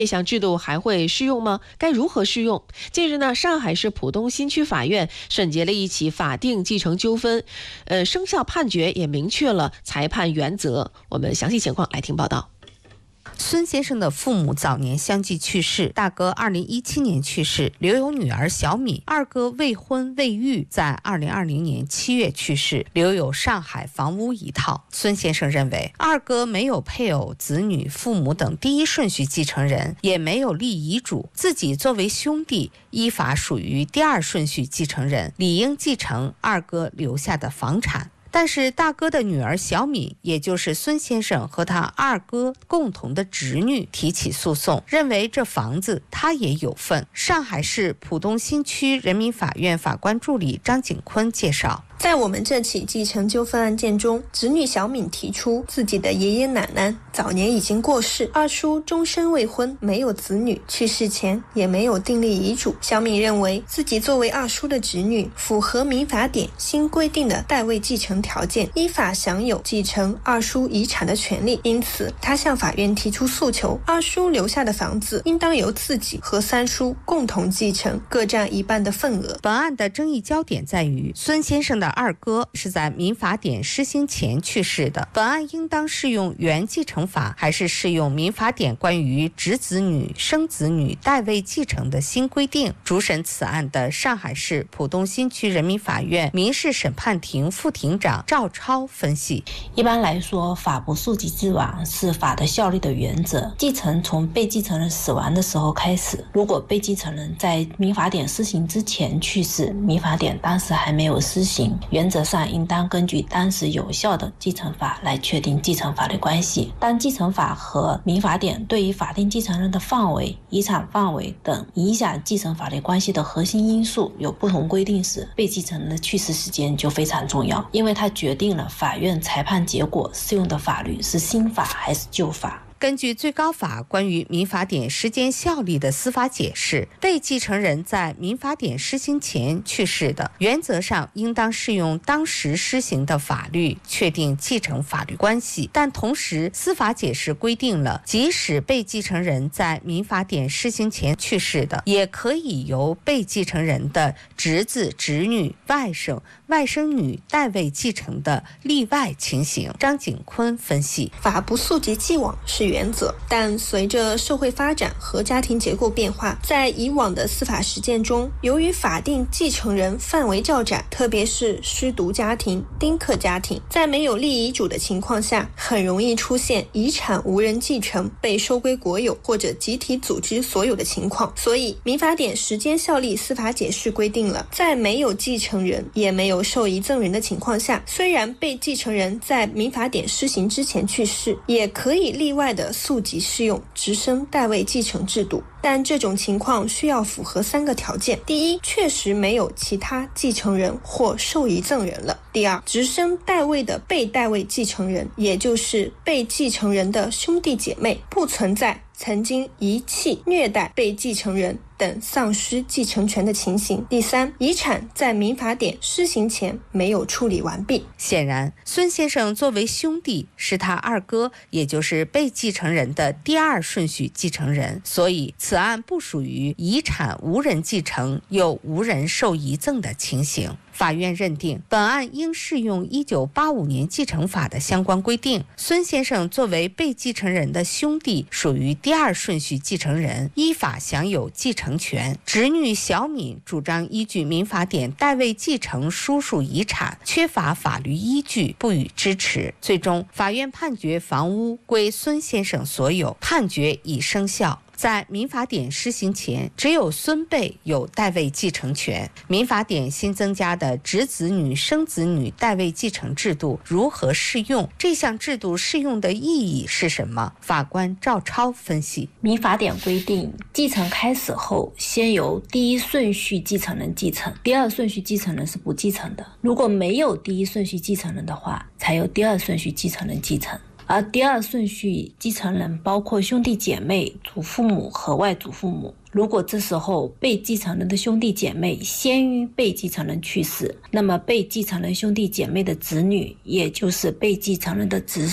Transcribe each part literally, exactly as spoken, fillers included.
这项制度还会适用吗？该如何适用？近日呢，上海市浦东新区法院审结了一起法定继承纠纷，呃，生效判决也明确了裁判原则。我们详细情况来听报道。 孙先生的父母早年相继去世，大哥二零一七年去世，留有女儿小敏；二哥未婚未育，在二零二零年七月去世，留有上海房屋一套。孙先生认为，二哥没有配偶、子女、父母等第一顺序继承人，也没有立遗嘱，自己作为兄弟，依法属于第二顺序继承人，理应继承二哥留下的房产。但是大哥的女儿小敏，也就是孙先生和他二哥共同的侄女提起诉讼，认为这房子他也有份。上海市浦东新区人民法院法官助理张景坤介绍， 在我们这起继承纠纷案件中，侄女小敏提出自己的爷爷奶奶早年已经过世，二叔终身未婚，没有子女，去世前也没有订立遗嘱。小敏认为自己作为二叔的侄女，符合民法典新规定的代位继承条件，依法享有继承二叔遗产的权利，因此他向法院提出诉求，二叔留下的房子应当由自己和三叔共同继承，各占一半的份额。 本案的争议焦点在于孙先生的二哥是在民法典施行前去世的，本案应当适用原继承法，还是适用民法典关于侄子女、生子女代位继承的新规定？主审此案的上海市浦东新区人民法院民事审判庭副庭长赵超分析， 一般来说，法不溯及之亡是法的效力的原则。继承从被继承人死亡的时候开始，如果被继承人在民法典施行之前去世，民法典当时还没有施行，原则上应当根据当时有效的继承法来确定继承法律关系。当继承法和民法典对于法定继承人的范围、遗产范围等影响继承法律关系的核心因素有不同规定时，被继承人的去世时间就非常重要，因为它决定了法院裁判结果适用的法律是新法还是旧法。 根据最高法关于民法典时间效力的司法解释，被继承人在民法典施行前去世的，原则上应当适用当时施行的法律确定继承法律关系。但同时，司法解释规定了，即使被继承人在民法典施行前去世的，也可以由被继承人的侄子、侄女、外甥、外甥女代位继承的例外情形。张景坤分析， 法不溯及既往是原则，但随着社会发展和家庭结构变化，在以往的司法实践中，由于法定继承人范围较窄，特别是失独家庭、丁克家庭，在没有立遗嘱的情况下，很容易出现遗产无人继承、被收归国有或者集体组织所有的情况。所以民法典时间效力司法解释规定了，在没有继承人也没有受遗赠人的情况下，虽然被继承人在民法典施行之前去世，也可以例外的溯及适用直升代位继承制度，但这种情况需要符合三个条件：第一，确实没有其他继承人或受遗赠人了；第二，直升代位的被代位继承人，也就是被继承人的兄弟姐妹，不存在曾经遗弃、虐待被继承人等丧失继承权的情形；第三，遗产在民法典施行前没有处理完毕。 显然，孙先生作为兄弟，是他二哥，也就是被继承人的第二顺序继承人，所以此案不属于遗产无人继承又无人受遗赠的情形。法院认定，本案应适用一九八五年继承法的相关规定。孙先生作为被继承人的兄弟，属于第二顺序继承人，依法享有继承权。侄女小敏主张依据民法典代位继承叔叔遗产，缺乏法律依据，不予支持。最终，法院判决房屋归孙先生所有，判决已生效。在民法典施行前，只有孙辈有代位继承权。民法典新增加的侄子女、生子女代位继承制度如何适用？这项制度适用的意义是什么？法官赵超分析， 民法典规定，继承开始后，先由第一顺序继承人继承，第二顺序继承人是不继承的。如果没有第一顺序继承人的话，才由第二顺序继承人继承。而第二顺序继承人包括兄弟姐妹、祖父母和外祖父母。如果这时候被继承人的兄弟姐妹先于被继承人去世，那么被继承人兄弟姐妹的子女，也就是被继承人的侄孙，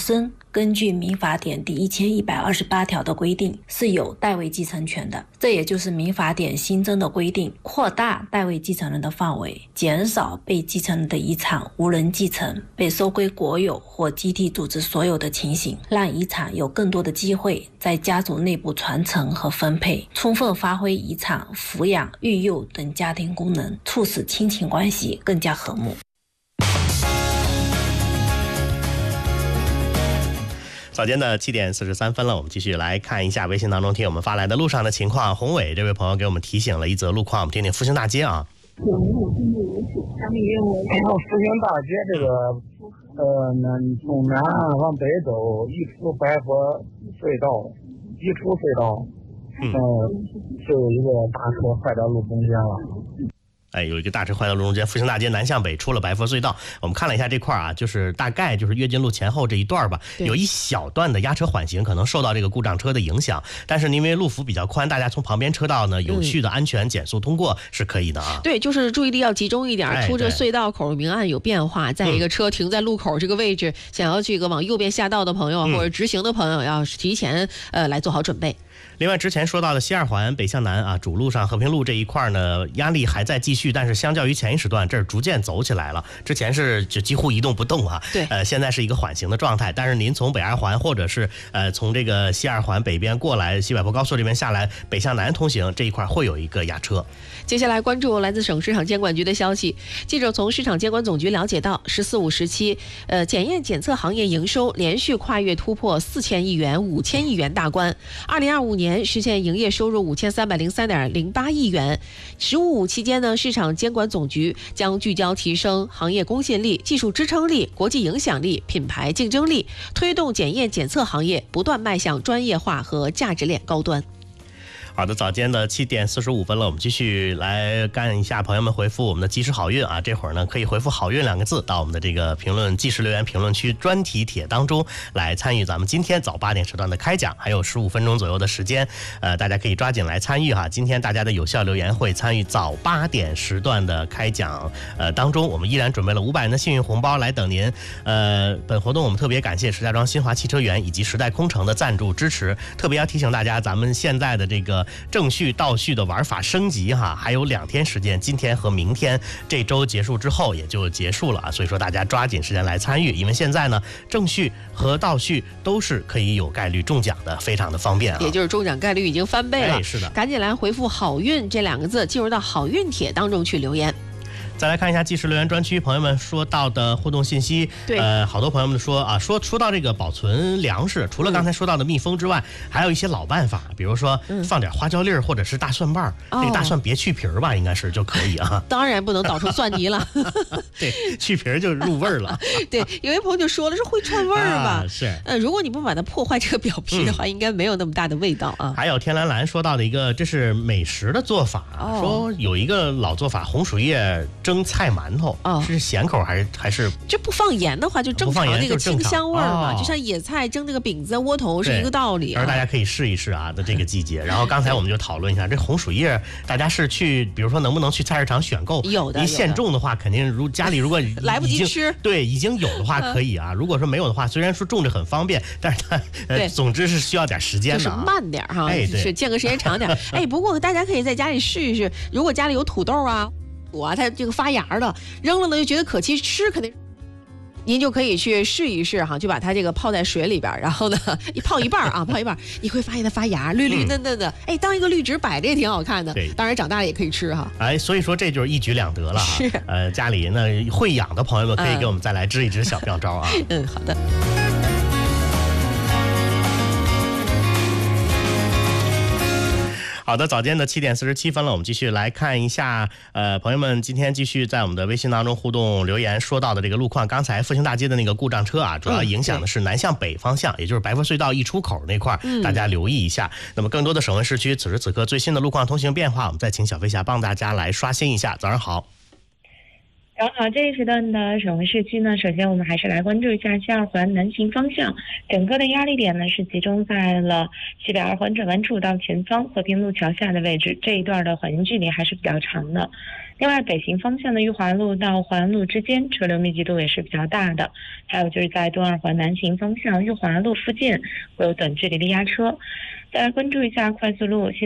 根据民法典第一千一百二十八条的规定，是有代位继承权的。这也就是民法典新增的规定，扩大代位继承人的范围，减少被继承人的遗产无人继承、被收归国有或集体组织所有的情形，让遗产有更多的机会在家族内部传承和分配，充分发挥遗产抚养、育幼等家庭功能，促使亲情关系更加和睦。 早间的七点四十三分了，我们继续来看一下微信当中听我们发来的路上的情况。宏伟这位朋友给我们提醒了一则路况，我们听听复兴大街啊。 然后复兴大街这个，呃，那从南岸往北走，一出白佛隧道，一出隧道，嗯，呃、就有一个大车坏到路中间了。 哎，有一个大车坏到路中间，复兴大街南向北出了白佛隧道。我们看了一下这块啊，就是大概就是跃进路前后这一段吧，有一小段的压车缓行可能受到这个故障车的影响，但是因为路幅比较宽，大家从旁边车道呢有序的安全减速通过是可以的啊。 对，就是注意力要集中一点， 哎、 出这隧道口明暗有变化，再一个车停在路口这个位置，嗯、想要这个往右边下道的朋友、嗯、或者直行的朋友，要提前呃来做好准备。 另外之前说到的西二环北向南啊，主路上和平路这一块呢，压力还在继续，但是相较于前一时段，这儿逐渐走起来了。之前是就几乎一动不动啊， 对， 呃，现在是一个缓行的状态。但是您从北二环或者是呃从这个西二环北边过来，西柏坡高速这边下来，北向南通行这一块会有一个压车。 接下来关注来自省市场监管局的消息，记者从市场监管总局了解到，十四五时期，呃，检验检测行业营收连续跨越突破四千亿元、五千亿元大关。二零二五年实现营业收入五千三百零三点零八亿元。十五五期间呢，市场监管总局将聚焦提升行业公信力、技术支撑力、国际影响力、品牌竞争力，推动检验检测行业不断迈向专业化和价值链高端。 好的，早间的七点四十五分了，我们继续来干一下朋友们回复我们的及时好运啊！这会儿呢可以回复好运两个字到我们的这个评论即时留言评论区专题帖当中来参与咱们今天早八点时段的开奖，还有十五分钟左右的时间，呃，大家可以抓紧来参与哈！今天大家的有效留言会参与早八点时段的开奖，呃，当中我们依然准备了五百元的幸运红包来等您。呃，本活动我们特别感谢石家庄新华汽车园以及时代空城的赞助支持，特别要提醒大家，咱们现在的这个正序倒序的玩法升级哈，还有两天时间，今天和明天，这周结束之后也就结束了啊，所以说大家抓紧时间来参与，因为现在呢正序和倒序都是可以有概率中奖的，非常的方便啊， 也就是中奖概率已经翻倍了。 哎，是的， 赶紧来回复好运这两个字，进入到好运帖当中去留言。 再来看一下即时留言专区朋友们说到的互动信息， 对， 呃，好多朋友们说啊，说说到这个保存粮食，除了刚才说到的密封之外，嗯、还有一些老办法，比如说放点花椒粒儿或者是大蒜瓣儿，嗯、这个大蒜别去皮儿吧，应该是就可以啊。 当然不能捣出蒜泥了， 对，去皮儿就入味儿了。 对，有一朋友就说了，是会串味儿吧？ 啊、是， 呃，如果你不把它破坏这个表皮的话，嗯、应该没有那么大的味道啊。 还有天蓝蓝说到的一个，这是美食的做法，哦、说有一个老做法，红薯叶蒸菜馒头。哦，是咸口还是还是？ 这不放盐的话，就正常那个清香味儿嘛， 就, 就像野菜蒸那个饼子、窝头是一个道理、啊。 而大家可以试一试啊，的这个季节。然后刚才我们就讨论一下，这红薯叶，大家是去，比如说能不能去菜市场选购？ 有的， 一现种的话，肯定如家里如果来不及吃， 对，已经有的话可以啊。如果说没有的话，虽然说种着很方便，但是它呃，总之是需要点时间的、啊， 就是慢点哈， 哎，对， 是间隔时间长点。哎，不过大家可以在家里试一试，如果家里有土豆啊。我啊，它这个发芽的，扔了呢就觉得可惜，吃肯定，您就可以去试一试哈，就把它这个泡在水里边，然后呢一泡一半啊，泡一半，你会发现它发芽，绿绿嫩嫩的，哎、嗯，当一个绿植摆着也挺好看的。 对， 当然长大了也可以吃哈。 哎，所以说这就是一举两得了哈。 是， 呃，家里呢会养的朋友们可以给我们再来支一支小妙招啊。 嗯，好的。 好的，早间的七点四十七分了，我们继续来看一下，呃，朋友们今天继续在我们的微信当中互动留言说到的这个路况，刚才复兴大街的那个故障车啊，主要影响的是南向北方向，嗯、也就是白佛隧道一出口那块、嗯，大家留意一下。那么更多的省会市区此时此刻最新的路况通行变化，我们再请小飞侠帮大家来刷新一下。早上好。 然后好，这一时段的首尔市区呢，首先我们还是来关注一下西二环南行方向，整个的压力点呢是集中在了西北二环转弯处到前方和平路桥下的位置，这一段的缓行距离还是比较长的。另外，北行方向的裕华路到淮安路之间车流密集度也是比较大的，还有就是在东二环南行方向裕华路附近会有短距离的压车。再来关注一下快速路新